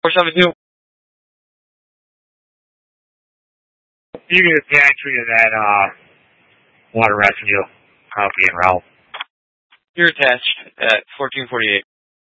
472. You can attach me to that, water rescue. I'll be in route. You're attached at 1448.